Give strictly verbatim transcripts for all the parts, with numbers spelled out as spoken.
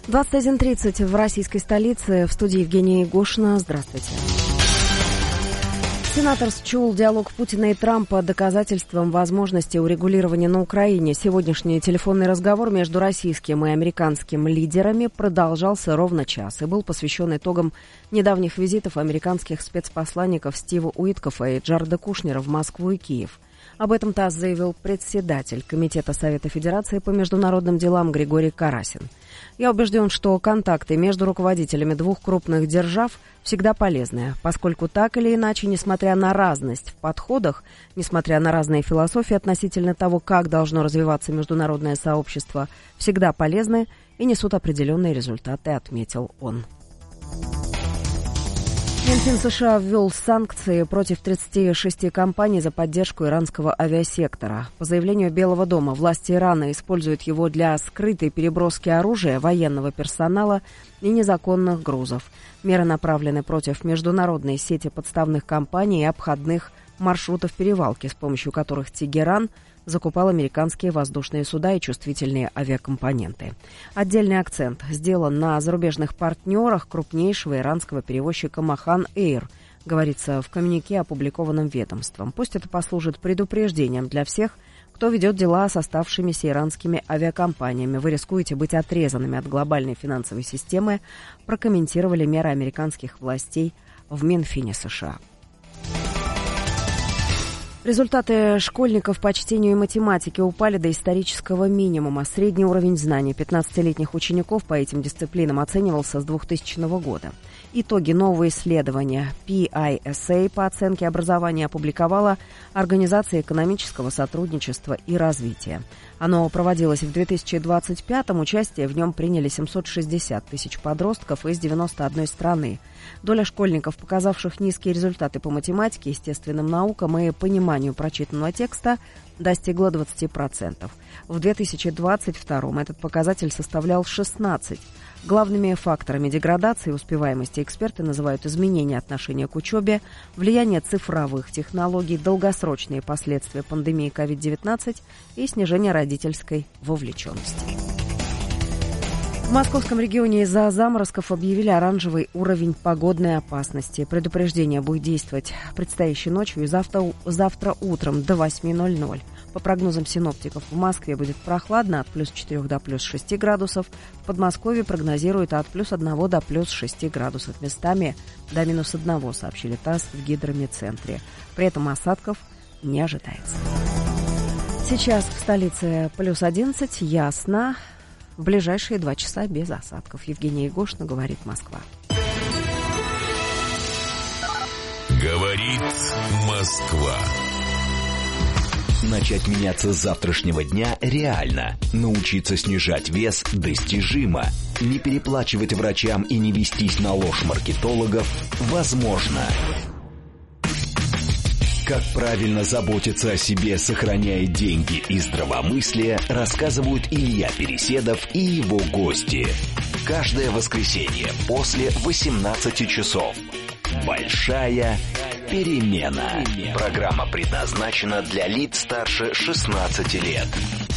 двадцать один тридцать в российской столице. В студии Евгения Егошина. Здравствуйте. Сенатор счел диалог Путина и Трампа доказательством возможности урегулирования на Украине. Сегодняшний телефонный разговор между российским и американским лидерами продолжался ровно час и был посвящен итогам недавних визитов американских спецпосланников Стива Уиткофа и Джареда Кушнера в Москву и Киев. Об этом ТАСС заявил председатель Комитета Совета Федерации по международным делам Григорий Карасин. Я убежден, что контакты между руководителями двух крупных держав всегда полезны, поскольку так или иначе, несмотря на разность в подходах, несмотря на разные философии относительно того, как должно развиваться международное сообщество, всегда полезны и несут определенные результаты, отметил он. Минфин США ввел санкции против тридцати шести компаний за поддержку иранского авиасектора. По заявлению Белого дома, власти Ирана используют его для скрытой переброски оружия, военного персонала и незаконных грузов. Меры направлены против международной сети подставных компаний и обходных маршрутов перевалки, с помощью которых Тегеран закупал американские воздушные суда и чувствительные авиакомпоненты. Отдельный акцент сделан на зарубежных партнерах крупнейшего иранского перевозчика Махан Эйр, говорится в коммюнике, опубликованном ведомством. Пусть это послужит предупреждением для всех, кто ведет дела с оставшимися иранскими авиакомпаниями. Вы рискуете быть отрезанными от глобальной финансовой системы, прокомментировали меры американских властей в Минфине США. Результаты школьников по чтению и математике упали до исторического минимума. Средний уровень знаний пятнадцатилетних учеников по этим дисциплинам оценивался с двухтысячного года. Итоги нового исследования пи ай эс эй по оценке образования опубликовала Организация экономического сотрудничества и развития. Оно проводилось в две тысячи двадцать пятом, участие в нем приняли семьсот шестьдесят тысяч подростков из девяноста одной страны. Доля школьников, показавших низкие результаты по математике, естественным наукам и пониманию прочитанного текста, достигла двадцати процентов. В две тысячи двадцать втором этот показатель составлял шестнадцать процентов. Главными факторами деградации и успеваемости эксперты называют изменение отношения к учебе, влияние цифровых технологий, долгосрочные последствия пандемии ковид девятнадцать и снижение родительской вовлеченности. В московском регионе из-за заморозков объявили оранжевый уровень погодной опасности. Предупреждение будет действовать предстоящей ночью и завтра, завтра утром до восьми ноль-ноль. По прогнозам синоптиков, в Москве будет прохладно от плюс четырех до плюс шести градусов. В Подмосковье прогнозируют от плюс одного до плюс шести градусов. Местами до минус одного, сообщили ТАСС в гидрометцентре. При этом осадков не ожидается. Сейчас в столице плюс одиннадцать, ясно. В ближайшие два часа без осадков. Евгения Егошина, говорит Москва. Говорит Москва. Начать меняться с завтрашнего дня реально. Научиться снижать вес достижимо. Не переплачивать врачам и не вестись на ложь маркетологов возможно. Как правильно заботиться о себе, сохраняя деньги и здравомыслие, рассказывают Илья Переседов и его гости. Каждое воскресенье после восемнадцати часов. Большая перемена. Программа предназначена для лиц старше шестнадцати лет.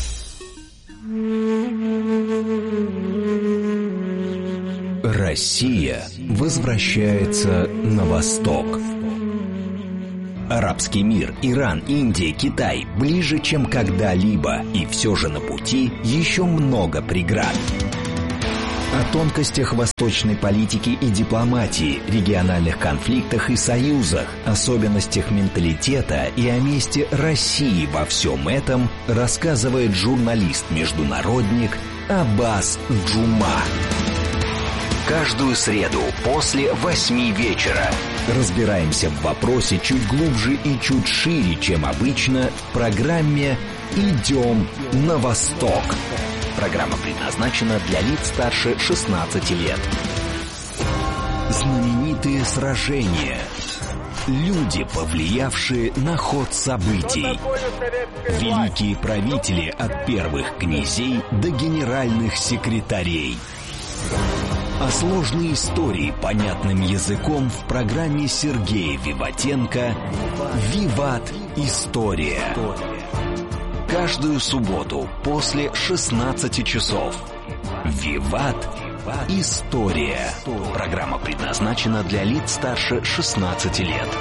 Россия возвращается на восток. Арабский мир, Иран, Индия, Китай ближе, чем когда-либо, и все же на пути еще много преград. О тонкостях восточной политики и дипломатии, региональных конфликтах и союзах, особенностях менталитета и о месте России во всем этом рассказывает журналист-международник Аббас Джума. Каждую среду после восьми вечера разбираемся в вопросе чуть глубже и чуть шире, чем обычно, в программе «Идем на восток». Программа предназначена для лиц старше шестнадцати лет. Знаменитые сражения. Люди, повлиявшие на ход событий. Великие правители от первых князей до генеральных секретарей. О сложной истории понятным языком в программе Сергея Виватенко «Виват. История». Каждую субботу после шестнадцати часов. «Виват. История. Программа предназначена для лиц старше шестнадцати лет.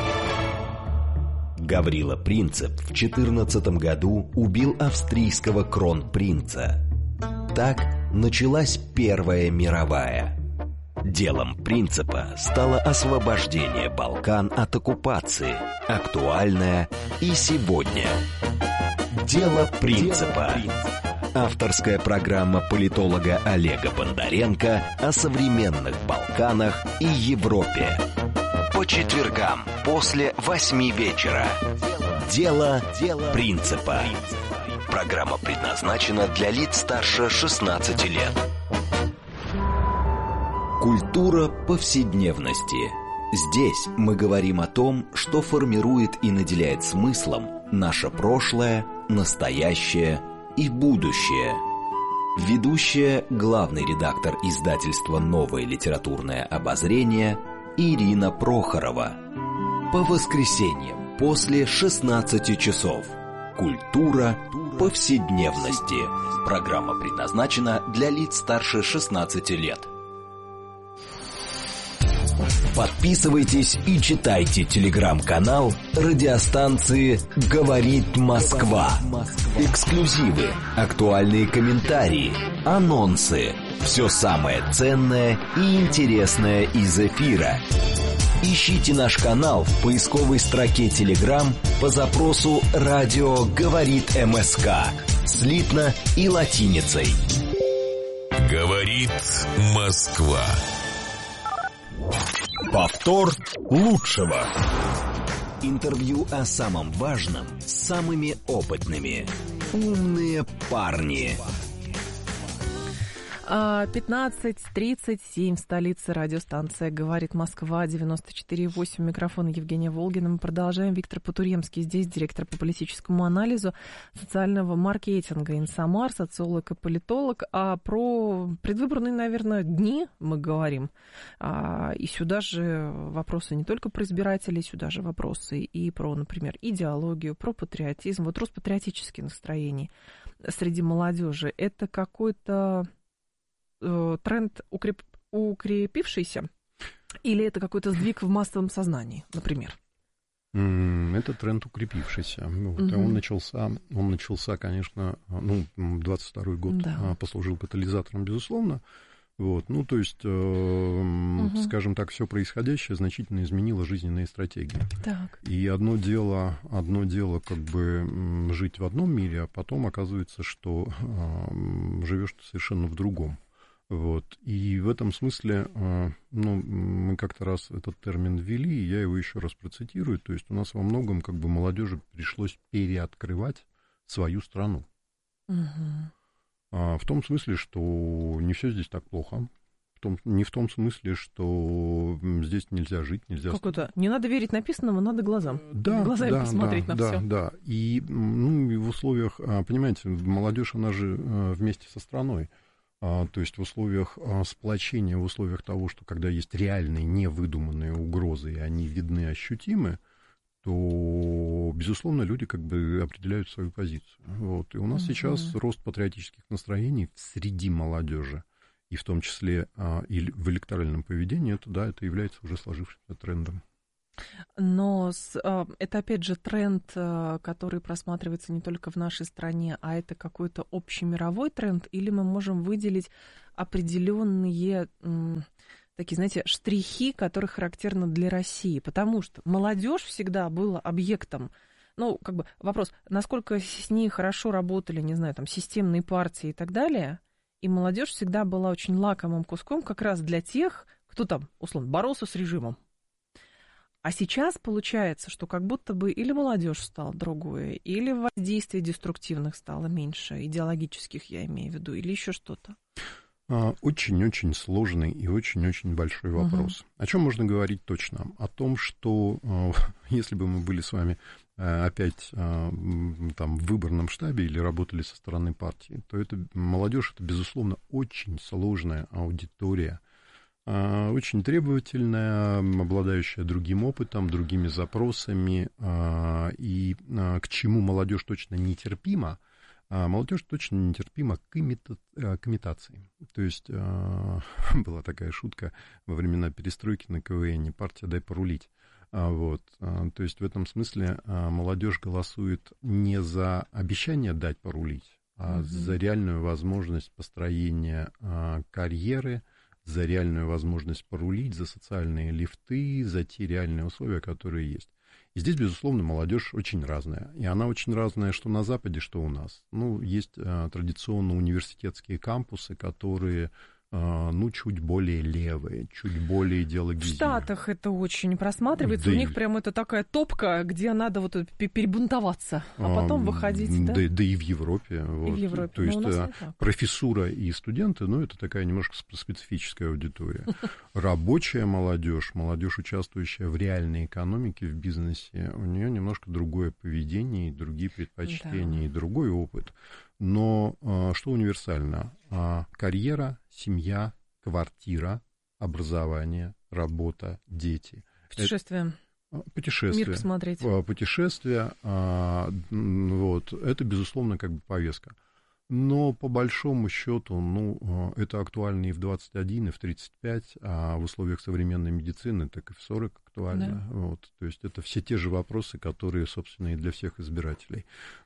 Гаврила Принцип в четырнадцатом году убил австрийского кронпринца. Так началась Первая мировая. Делом Принципа стало освобождение Балкан от оккупации, актуальное и сегодня. Дело Принципа. Авторская программа политолога Олега Бондаренко о современных Балканах и Европе. По четвергам после восьми вечера. Дело Принципа. Программа предназначена для лиц старше шестнадцати лет. Культура повседневности. Здесь мы говорим о том, что формирует и наделяет смыслом наше прошлое, настоящее и будущее. Ведущая, главный редактор издательства «Новое литературное обозрение» Ирина Прохорова. По воскресеньям после шестнадцати часов. Культура повседневности. Программа предназначена для лиц старше шестнадцати лет. Подписывайтесь и читайте телеграм-канал радиостанции «Говорит Москва». Эксклюзивы, актуальные комментарии, анонсы. Все самое ценное и интересное из эфира. Ищите наш канал в поисковой строке Telegram по запросу «Радио говорит МСК» слитно и латиницей. Говорит Москва. Повтор лучшего. Интервью о самом важном с самыми опытными. Умные парни. пятнадцать тридцать семь, столица, радиостанция «Говорит Москва», девяносто четыре и восемь, микрофон Евгения Волгина. Мы продолжаем. Виктор Потуремский здесь, директор по политическому анализу социального маркетинга «Инсамар», социолог и политолог. А про предвыборные, наверное, дни мы говорим. А, и сюда же вопросы не только про избирателей, сюда же вопросы и про, например, идеологию, про патриотизм. Вот рост патриотических настроений среди молодежи – это какой-то тренд укреп... укрепившийся, или это какой-то сдвиг в массовом сознании, например? Это тренд укрепившийся. Вот. Угу. Он начался, он начался, конечно, ну, двадцать второй год, да, послужил катализатором, безусловно. Вот. Ну, то есть, э, угу, скажем так, все происходящее значительно изменило жизненные стратегии. Так. И одно дело, одно дело, как бы жить в одном мире, а потом оказывается, что э, живешь совершенно в другом. Вот. И в этом смысле, ну, мы как-то раз этот термин ввели, и я его еще раз процитирую. То есть у нас во многом как бы молодежи пришлось переоткрывать свою страну. Угу. В том смысле, что не все здесь так плохо. В том, не в том смысле, что здесь нельзя жить, нельзя... Как это? Не надо верить написанному, надо глазам. Да, глазами да, посмотреть да, на да, все. Да, и, ну, и в условиях, понимаете, молодежь, она же вместе со страной. То есть в условиях сплочения, в условиях того, что когда есть реальные, невыдуманные угрозы, и они видны, ощутимы, то, безусловно, люди как бы определяют свою позицию. Вот. И у нас uh-huh. сейчас рост патриотических настроений среди молодежи, и в том числе и в электоральном поведении, это, да, это является уже сложившимся трендом. Но это, опять же, тренд, который просматривается не только в нашей стране, а это какой-то общемировой тренд, или мы можем выделить определенные такие, знаете, штрихи, которые характерны для России, потому что молодежь всегда была объектом, ну, как бы вопрос, насколько с ней хорошо работали, не знаю, там, системные партии и так далее, и молодежь всегда была очень лакомым куском как раз для тех, кто там, условно, боролся с режимом. А сейчас получается, что как будто бы или молодежь стала другое, или воздействий деструктивных стало меньше, идеологических я имею в виду, или еще что-то. Очень-очень сложный и очень-очень большой вопрос. Угу. О чем можно говорить точно? О том, что если бы мы были с вами опять там, в выборном штабе или работали со стороны партии, то это, молодежь — это, безусловно, очень сложная аудитория, очень требовательная, обладающая другим опытом, другими запросами, и к чему молодежь точно нетерпима, молодежь точно нетерпима к, имита... к имитации. То есть была такая шутка во времена перестройки на КВН: партия «дай порулить». Вот. То есть в этом смысле молодежь голосует не за обещание дать порулить, а mm-hmm. за реальную возможность построения карьеры, за реальную возможность порулить, за социальные лифты, за те реальные условия, которые есть. И здесь, безусловно, молодежь очень разная. И она очень разная что на Западе, что у нас. Ну, есть а, традиционно университетские кампусы, которые, а, ну, чуть более левые, чуть более идеологизированные. В Штатах это очень просматривается. Да у и... них прям это такая топка, где надо вот перебунтоваться, а потом а, выходить, да? Да, да и в Европе. И вот. в Европе. То есть профессура и студенты, ну, это такая немножко специфическая аудитория. Рабочая молодежь, молодежь, участвующая в реальной экономике, в бизнесе, у нее немножко другое поведение, и другие предпочтения, да. и другой опыт. Но а, что универсально? А, карьера, семья, квартира, образование, работа, дети. Путешествия. Это, путешествия. Мир посмотреть. Путешествия. А, вот, это, безусловно, как бы повестка. Но по большому счету, ну, это актуально и в двадцать один, и в тридцать пять, а в условиях современной медицины так и в сорок актуально. Да. Вот, то есть это все те же вопросы, которые, собственно, и для всех избирателей.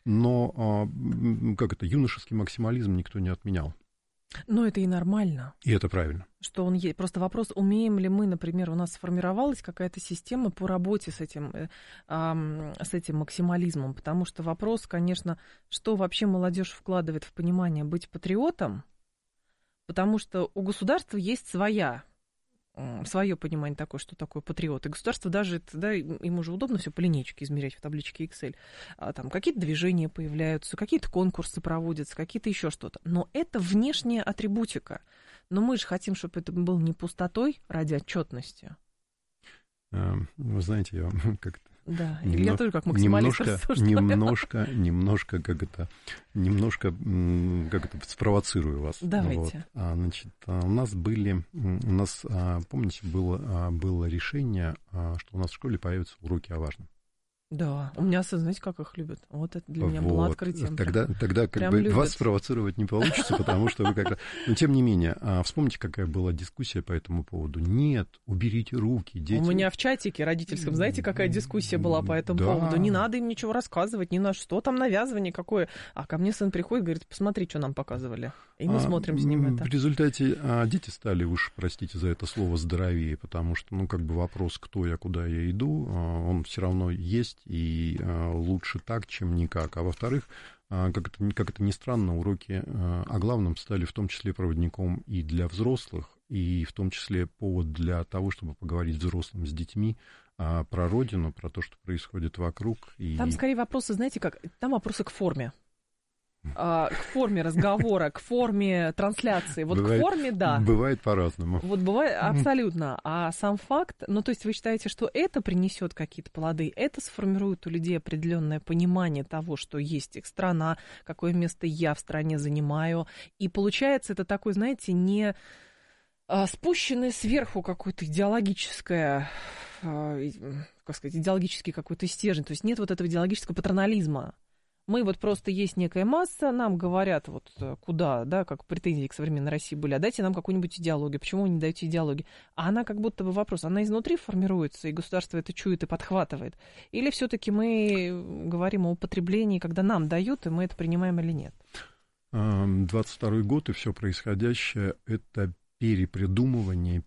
Но, как это, юношеский максимализм никто не отменял. Но это и нормально. И это правильно. Что он есть. Просто вопрос, умеем ли мы, например, у нас сформировалась какая-то система по работе с этим, э, э, с этим максимализмом. Потому что вопрос, конечно, что вообще молодежь вкладывает в понимание быть патриотом, потому что у государства есть своя, свое понимание такое, что такое патриот. И государство даже, да, ему же удобно все по линейке измерять в табличке Excel. А, там какие-то движения появляются, какие-то конкурсы проводятся, какие-то еще что-то. Но это внешняя атрибутика. Но мы же хотим, чтобы это было не пустотой ради отчетности. Вы знаете, я вам как-то... Да, немного, я тоже как максималист немножко, немножко, немножко, как это, немножко, как это, спровоцирую вас. Давайте. Вот. А, значит, у нас были, у нас, помните, было, было решение, что у нас в школе появятся уроки о важном. Да, у меня, знаете, как их любят. Вот это для меня вот. было открытием. Тогда, прям, тогда как бы любят. Вас спровоцировать не получится, потому что вы как раз... Но тем не менее, вспомните, какая была дискуссия по этому поводу. Нет, уберите руки, дети... У меня в чатике родительском, знаете, какая дискуссия была по этому да. поводу? Не надо им ничего рассказывать, ни на что там навязывание какое. А ко мне сын приходит, говорит, посмотри, что нам показывали. И мы а, смотрим с ним это. В результате а, дети стали, уж простите за это слово, здоровее, потому что, ну, как бы вопрос, кто я, куда я иду, а, он все равно есть, и а, лучше так, чем никак. А во-вторых, а, как, это, как это ни странно, уроки а, о главном стали в том числе проводником и для взрослых, и в том числе повод для того, чтобы поговорить взрослым с детьми а, про родину, про то, что происходит вокруг. И... Там скорее вопросы, знаете как, там вопросы к форме. К форме разговора, к форме трансляции. Вот бывает, к форме, да. Бывает по-разному. Вот бывает абсолютно. А сам факт, ну, то есть вы считаете, что это принесет какие-то плоды, это сформирует у людей определенное понимание того, что есть их страна, какое место я в стране занимаю. И получается это такой, знаете, не спущенное сверху какое-то идеологическое, как сказать, идеологический какой-то стержень. То есть нет вот этого идеологического патернализма. Мы вот просто есть некая масса, нам говорят вот куда, да, как претензии к современной России были, а дайте нам какую-нибудь идеологию. Почему вы не даете идеологию? А она как будто бы вопрос, она изнутри формируется, и государство это чует и подхватывает? Или все-таки мы говорим о употреблении, когда нам дают, и мы это принимаем или нет? двадцать второй год и все происходящее — это перепридумывание,